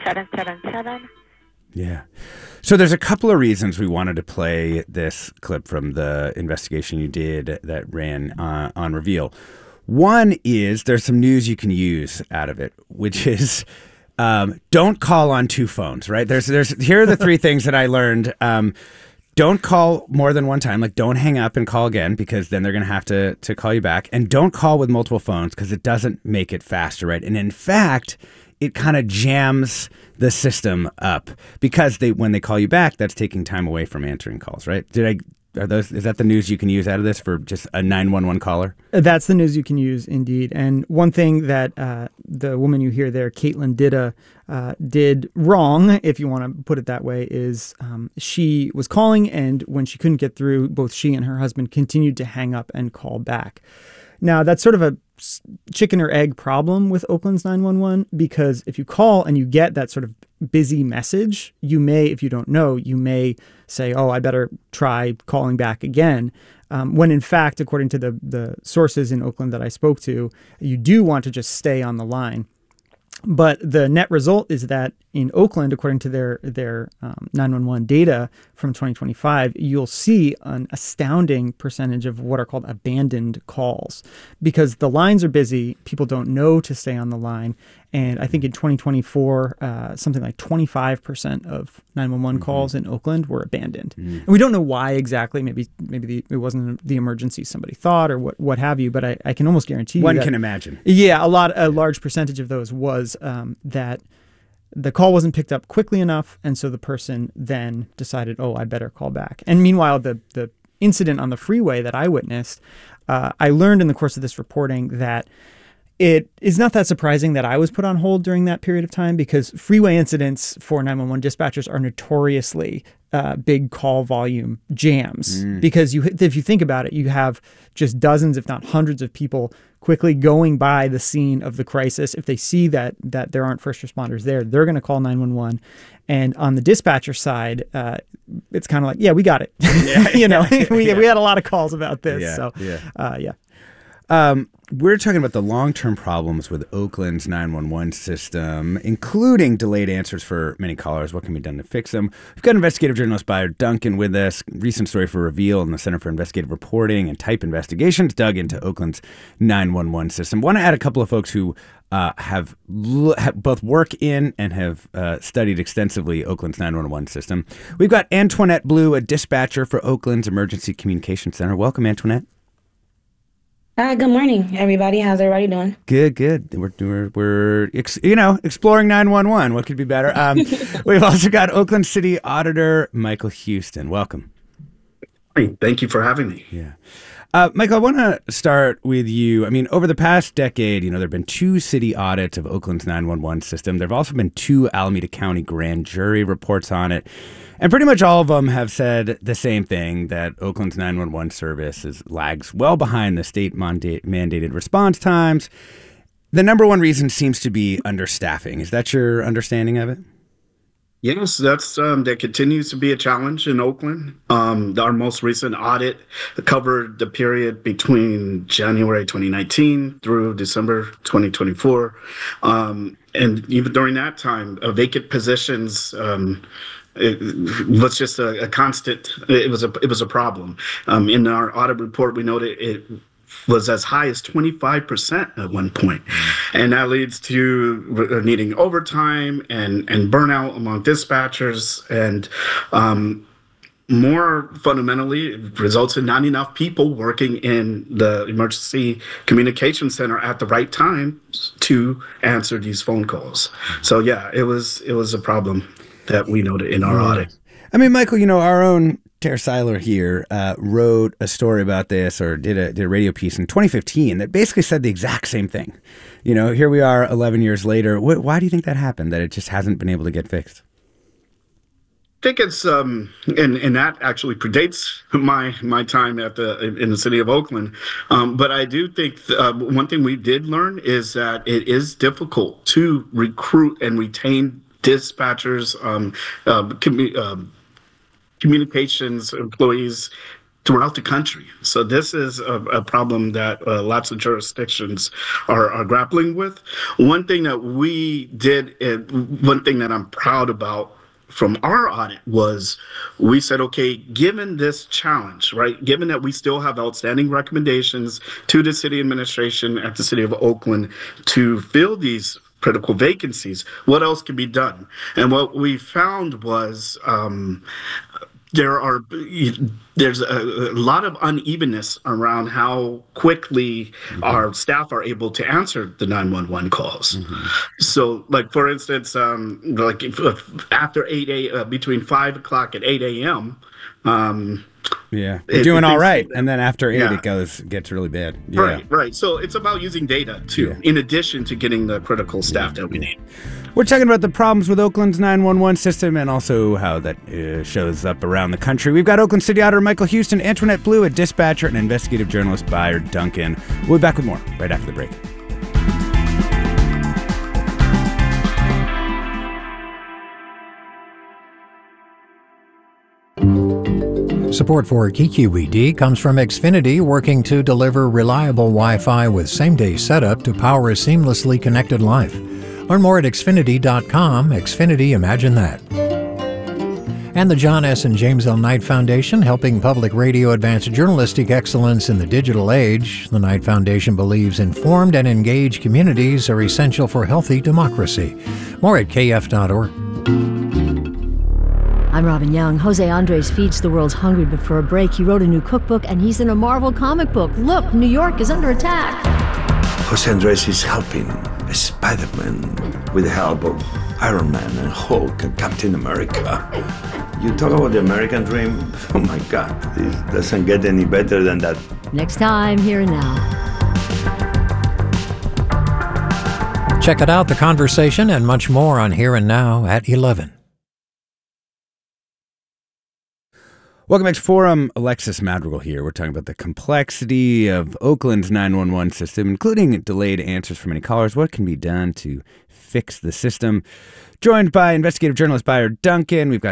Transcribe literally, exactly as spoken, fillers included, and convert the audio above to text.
seven seven seven. Yeah. So there's a couple of reasons we wanted to play this clip from the investigation you did that ran uh, on Reveal. One is there's some news you can use out of it, which is um, don't call on two phones, right? There's, there's, here are the three things that I learned. Um, don't call more than one time. Like, don't hang up and call again, because then they're going to have to to call you back. And don't call with multiple phones, because it doesn't make it faster, right? And in fact, it kind of jams the system up, because they when they call you back, that's taking time away from answering calls, right? Did I? Are those, is that the news you can use out of this for just a nine one one caller? That's the news you can use, indeed. And one thing that uh, the woman you hear there, Caitlin Didda, uh, did wrong, if you want to put it that way, is um, she was calling, and when she couldn't get through, both she and her husband continued to hang up and call back. Now, that's sort of a chicken or egg problem with Oakland's nine one one, because if you call and you get that sort of busy message, you may, if you don't know, you may say, oh, I better try calling back again. Um, when in fact, according to the, the sources in Oakland that I spoke to, you do want to just stay on the line. But the net result is that in Oakland, according to their their um, nine one one data from twenty twenty-five, you'll see an astounding percentage of what are called abandoned calls, because the lines are busy. People don't know to stay on the line. And I think in twenty twenty-four, uh, something like twenty-five percent of nine one one mm-hmm. calls in Oakland were abandoned. Mm-hmm. And we don't know why exactly. Maybe maybe the, it wasn't the emergency somebody thought, or what what have you. But I, I can almost guarantee you One that, can imagine. Yeah, a lot, a large percentage of those was um, that the call wasn't picked up quickly enough, and so the person then decided, oh, I better call back. And meanwhile, the the incident on the freeway that I witnessed, uh, I learned in the course of this reporting that it is not that surprising that I was put on hold during that period of time, because freeway incidents for nine one one dispatchers are notoriously uh, big call volume jams. Mm. Because you, if you think about it, you have just dozens, if not hundreds of people quickly going by the scene of the crisis. If they see that that there aren't first responders there, they're going to call nine one one. And on the dispatcher side, uh, it's kind of like, yeah, we got it. Yeah, you know, we, yeah. we had a lot of calls about this. Yeah, so, yeah. Uh, yeah. Um, we're talking about the long-term problems with Oakland's nine one one system, including delayed answers for many callers. What can be done to fix them? We've got investigative journalist Byron Duncan with us. Recent story for Reveal and the Center for Investigative Reporting and Type Investigations dug into Oakland's nine one one system. Want to add a couple of folks who uh, have, l- have both work in and have uh, studied extensively Oakland's nine one one system. We've got Antoinette Blue, a dispatcher for Oakland's Emergency Communications Center. Welcome, Antoinette. Uh, good morning, everybody. How's everybody doing? Good, good. We're, we're, we're ex- you know, exploring nine one one. What could be better? Um, we've also got Oakland City Auditor Michael Houston. Welcome. Hey, thank you for having me. Yeah. Uh, Michael, I want to start with you. I mean, over the past decade, you know, there have been two city audits of Oakland's nine one one system. There have also been two Alameda County grand jury reports on it. And pretty much all of them have said the same thing, that Oakland's nine one one service is, lags well behind the state manda- mandated response times. The number one reason seems to be understaffing. Is that your understanding of it? Yes, that's um, that continues to be a challenge in Oakland. Um, our most recent audit covered the period between January twenty nineteen through December twenty twenty-four. Um, and even during that time, uh, vacant positions um, it was just a, a constant. It was a it was a problem. Um, in our audit report, we noted it was as high as twenty-five percent at one point. And that leads to needing overtime and, and burnout among dispatchers. And um, more fundamentally, it results in not enough people working in the emergency communication center at the right time to answer these phone calls. So yeah, it was it was a problem that we noted in our yeah. audit. I mean, Michael, you know, our own Tara Seiler here uh, wrote a story about this, or did a, did a radio piece in twenty fifteen that basically said the exact same thing. You know, here we are eleven years later. Wh- why do you think that happened, that it just hasn't been able to get fixed? I think it's um, and and that actually predates my my time at the in the city of Oakland, um, but I do think th- uh, one thing we did learn is that it is difficult to recruit and retain dispatchers, um, uh, commu- uh, communications employees throughout the country. So this is a, a problem that uh, lots of jurisdictions are, are grappling with. One thing that we did, uh, one thing that I'm proud about from our audit was we said, okay, given this challenge, right, given that we still have outstanding recommendations to the city administration at the city of Oakland to fill these critical vacancies, what else can be done? And what we found was um, there are there's a, a lot of unevenness around how quickly mm-hmm. our staff are able to answer the nine one one calls. Mm-hmm. So, like for instance, um, like if, if after eight a uh, between five o'clock and eight a m. Um, yeah, you're doing all right, and then after eight, yeah. it goes gets really bad. Yeah. Right, right. So it's about using data too, yeah. in addition to getting the critical staff yeah. that we need. We're talking about the problems with Oakland's nine one one system and also how that uh, shows up around the country. We've got Oakland City Auditor Michael Houston, Antoinette Blue, a dispatcher, and investigative journalist Bayard Duncan. We'll be back with more right after the break. Support for K Q E D comes from Xfinity, working to deliver reliable Wi-Fi with same-day setup to power a seamlessly connected life. Learn more at Xfinity dot com. Xfinity, imagine that. And the John S. and James L. Knight Foundation, helping public radio advance journalistic excellence in the digital age. The Knight Foundation believes informed and engaged communities are essential for healthy democracy. More at K F dot org. I'm Robin Young. Jose Andres feeds the world's hungry, but for a break, he wrote a new cookbook, and he's in a Marvel comic book. Look, New York is under attack. Jose Andres is helping Spider-Man with the help of Iron Man and Hulk and Captain America. You talk about the American dream? Oh my God, this doesn't get any better than that. Next time, Here and Now. Check it out, The Conversation, and much more on Here and Now at eleven. Welcome back to Forum. Alexis Madrigal here. We're talking about the complexity of Oakland's nine one one system, including delayed answers from many callers. What can be done to fix the system? Joined by investigative journalist Bayard Duncan. We've got